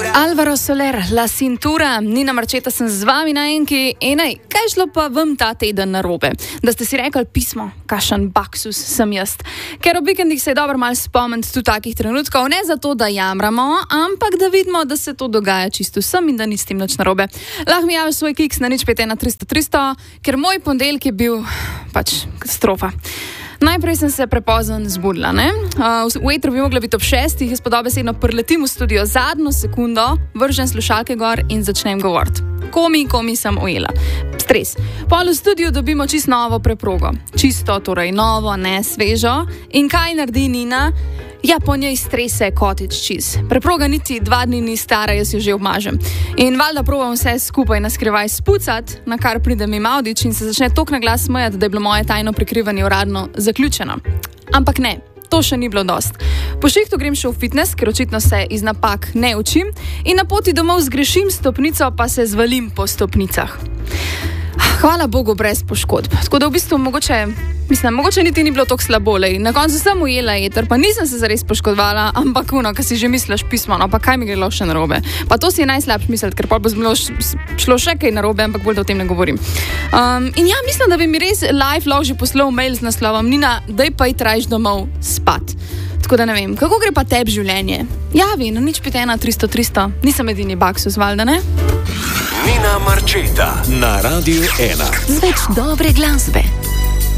Alvaro Soler, La Cintura, Nina Marčeta sem z vami na enki. Enaj, kaj šlo pa vam ta teden narobe? Da ste si rekli pismo, kakšen baksus sem jaz. Ker ob vikendih se je dobro malo spomniti tudi takih trenutkov, ne zato, da jamramo, ampak da vidimo, da se to dogaja čisto vsem in da ni s tem nič narobe. Lahko mi javiš svoj kiks na 051 300 300, ker moj ponedeljek je bil pač katastrofa. Najprej sem se prepozno zbudila, ne? V etru bi mogla biti ob 6, jaz pa dobesedno preletim v studio zadnjo sekundo, vržem slušalke gor in začnem govoriti. Komi sem ujela. Stres. Pol v studiu dobimo čisto novo preprogo. Čisto, torej novo, ne svežo. In kaj naredi Nina? Ja, po njej strese cottage cheese. Preproga niti 2 dni ni stara, jaz jo že obmažem. In valjda probam vse skupaj na skrivaj spucati, na kar pride mi Mavdič in se začne tok na glas smejati, da je bilo moje tajno prikrivanje uradno zaključeno. Ampak ne, to še ni bilo dost. Po šihtu grem še v fitness, ker očitno se iz napak ne učim in na poti domov zgrešim stopnico, pa se zvalim po stopnicah. Hvala Bogu brez poškodb. Tako da v bistvu mogoče niti ni bilo tako slabo. Na koncu sem ujela eter, pa nisem se zares poškodovala, ampak ko si že misliš pismo, no pa kaj mi gre še narobe. Pa to si je najslabše misliti, ker pa bo šlo še kaj narobe, ampak bolj da o tem ne govorim. In ja, mislim, da bi mi res live lahko že poslal mail z naslovom: Nina, daj pa trajš domov spat. Tako da ne vem, kako gre pa tebi življenje? Javi, no 051 300 300, nisem edini baksus, valjda, ne? Nina Marčeta na Radiu 1. Z več dobre glasbe.